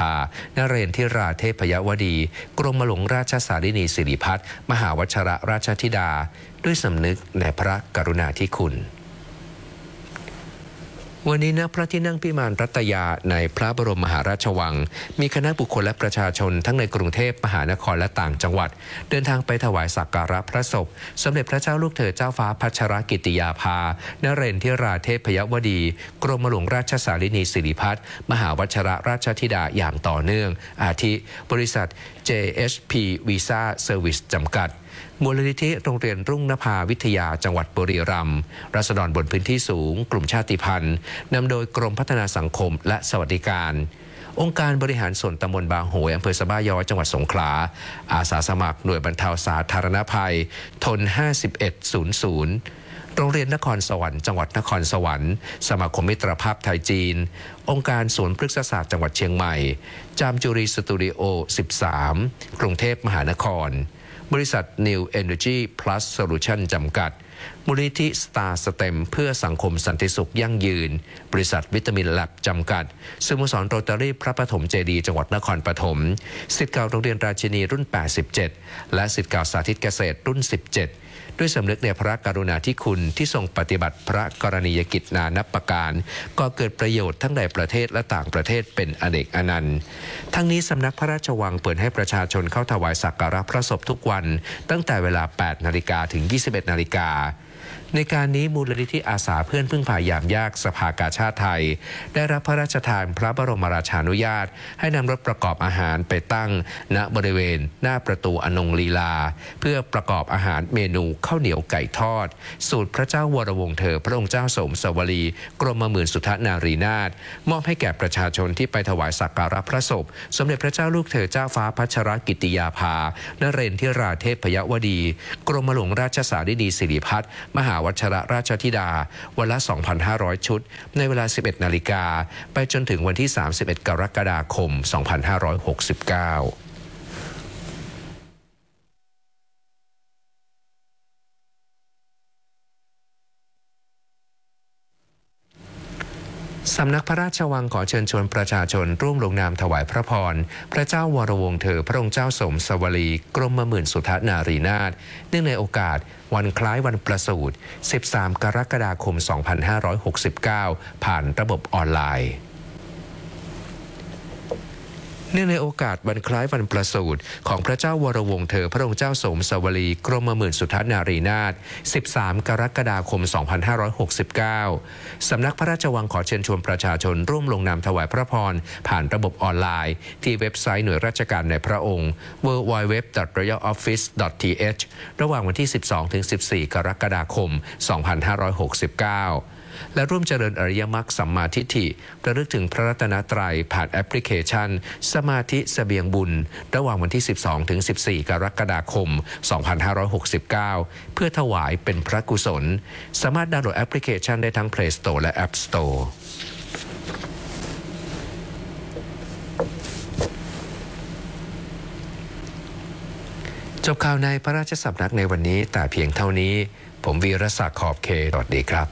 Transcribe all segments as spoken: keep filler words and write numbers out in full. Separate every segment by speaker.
Speaker 1: านเรนทิราเทพยวดีกรมหลวงราชสารินีสิริพัฒน์มหาวชรราชธิดาด้วยสำนึกในพระกรุณาธิคุณวันนี้ณพระที่นั่งพิมานรัตยาในพระบรมมหาราชวังมีคณะบุคคลและประชาชนทั้งในกรุงเทพมหานครและต่างจังหวัดเดินทางไปถวายสักการะพระศพสมเด็จพระเจ้าลูกเธอเจ้าฟ้าพัชรกิติยาภานเรนทิราเทพยวดีกรมหลวงราชสารินีสิริพัฒน์มหาวชรราชธิดาอย่างต่อเนื่องอาทิบริษัท เจ เอช พี Visa Service จำกัดมูลนิธิโรงเรียนรุ่งนภาวิทยาจังหวัดบุรีรัมย์ราษฎรบนพื้นที่สูงกลุ่มชาติพันธุ์นำโดยกรมพัฒนาสังคมและสวัสดิการองค์การบริหารส่วนตำบลบางโหยอำเภอสะบ้าย้อยจังหวัดสงขลาอาสาสมัครหน่วยบรรเทาสาธารณภัยทนห้าสิบเอ็ดศูนย์ศูนย์โรงเรียนนครสวรรค์จังหวัดนครสวรรค์สมาคมมิตรภาพไทยจีนองค์การสวนพฤกษศาสตร์จังหวัดเชียงใหม่จามจุรีสตูดิโอสิบสามกรุงเทพมหานครบริษัท New Energy Plus Solution จำกัดมูลนิธิ Star Stem เพื่อสังคมสันติสุขยั่งยืนบริษัทวิตามินแลบจำกัดสโมสรโรตารี่พระปฐมเจดีย์จังหวัดนครปฐมศิษย์เก่าโรงเรียนราชินีรุ่นแปดสิบเจ็ดและศิษย์เก่าสาธิตเกษตรรุ่นสิบเจ็ดด้วยสำนึกในพระกรุณาธิคุณที่ทรงปฏิบัติพระกรณียกิจนานับประการก็เกิดประโยชน์ทั้งในประเทศและต่างประเทศเป็นอเนกอนันต์ทั้งนี้สำนักพระราชวังเปิดให้ประชาชนเข้าถวายสักการะพระศพทุกวันตั้งแต่เวลา แปดนาฬิกา ถึง ยี่สิบเอ็ดนาฬิกาในการนี้มูลนิธิอาสาเพื่อนพึ่งพายามยากสภากาชาติไทยได้รับพระราชทานพระบรมราชานุญาตให้นำรถประกอบอาหารไปตั้งณบริเวณหน้าประตูอนงลีลาเพื่อประกอบอาหารเมนูข้าวเหนียวไก่ทอดสูตรพระเจ้าวรวงศ์เธอพระองค์เจ้าสมสวลีกรมหมื่นสุทนารีนาถมอบให้แก่ประชาชนที่ไปถวายสักการะพระศพสมเด็จพระเจ้าลูกเธอเจ้าฟ้าพัชรกิติยาภานเรนทิราเทพยวดีกรมหลวงราชสารินีสิริพัฒน์มหาวชรราชธิดาวันละ สองพันห้าร้อย ชุดในเวลา สิบเอ็ดนาฬิกาไปจนถึงวันที่ สามสิบเอ็ดกรกฎาคม สองพันห้าร้อยหกสิบเก้าสำนักพระราชวังขอเชิญชวนประชาชนร่วมลงนามถวายพระพรพระเจ้าวรวงศ์เธอพระองค์เจ้าสมสวลีกรมหมื่นสุทนารีนาถเนื่องในโอกาสวันคล้ายวันประสูติสิบสามกรกฎาคม สองพันห้าร้อยหกสิบเก้าผ่านระบบออนไลน์เนื่องในโอกาสวันคล้ายวันประสูติของพระเจ้าวรวงศ์เธอพระองค์เจ้าสมสวลีกรมหมื่นสุทนารีนาถสิบสามกรกฎาคม สองพันห้าร้อยหกสิบเก้าสำนักพระราชวังขอเชิญชวนประชาชนร่วมลงนามถวายพระพรผ่านระบบออนไลน์ที่เว็บไซต์หน่วยราชการในพระองค์ ดับเบิลยู ดับเบิลยู ดับเบิลยู ดอท รอยัล ออฟฟิศ ดอท ที เอช ระหว่างวันที่ สิบสองถึงสิบสี่กรกฎาคม สองพันห้าร้อยหกสิบเก้าและร่วมเจริญอริยมรรคสัมมาทิฏฐิระลึกถึงพระรัตนตรัยผ่านแอปพลิเคชันสมาธิเสบียงบุญระหว่างวันที่ สิบสองถึงสิบสี่กรกฎาคม สองพันห้าร้อยหกสิบเก้าเพื่อถวายเป็นพระกุศลสามารถดาวน์โหลดแอปพลิเคชันได้ทั้ง Play Store และ App Storeจบข่าวในพระราชสำนักในวันนี้แต่เพียงเท่านี้ผมวีรศักดิ์ขอบเขตสวัสดีครับ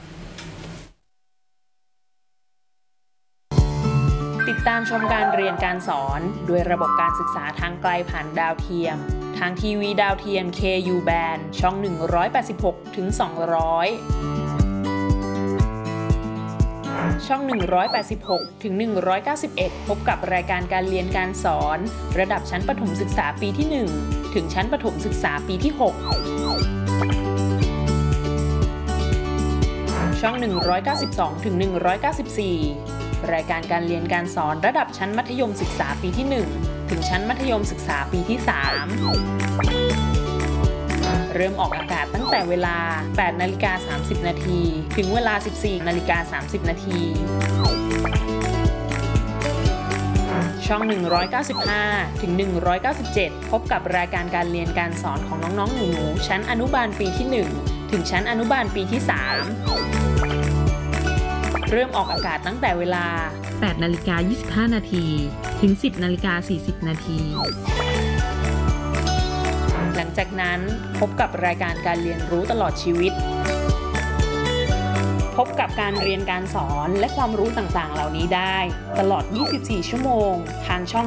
Speaker 2: ติดตามชมการเรียนการสอนด้วยระบบการศึกษาทางไกลผ่านดาวเทียมทางทีวีดาวเทียม เค ยู Band ช่อง หนึ่งร้อยแปดสิบหกถึงสองร้อย ช่อง หนึ่งร้อยแปดสิบหกถึงหนึ่งร้อยเก้าสิบเอ็ด พบกับรายการการเรียนการสอนระดับชั้นประถมศึกษาปีที่ หนึ่ง ถึงชั้นประถมศึกษาปีที่ หกช่อง หนึ่งร้อยเก้าสิบสองถึงหนึ่งร้อยเก้าสิบสี่ รายการการเรียนการสอนระดับชั้นมัธยมศึกษาปีที่ หนึ่ง ถึงชั้นมัธยมศึกษาปีที่ สาม เริ่มออกอากาศตั้งแต่เวลา แปดนาฬิกาสามสิบนาที ถึงเวลา สิบสี่นาฬิกาสามสิบนาที ช่อง หนึ่งร้อยเก้าสิบห้าถึงหนึ่งร้อยเก้าสิบเจ็ด พบกับรายการการเรียนการสอนของน้องๆหนูๆชั้นอนุบาลปีที่ หนึ่ง ถึงชั้นอนุบาลปีที่ สาม เริ่มออกอากาศตั้งแต่เวลา แปดนาฬิกายี่สิบห้านาที ถึง สิบนาฬิกาสี่สิบนาที หลังจากนั้นพบกับรายการการเรียนรู้ตลอดชีวิตพบกับการเรียนการสอนและความรู้ต่างๆเหล่านี้ได้ตลอดยี่สิบสี่ชั่วโมงทางช่อง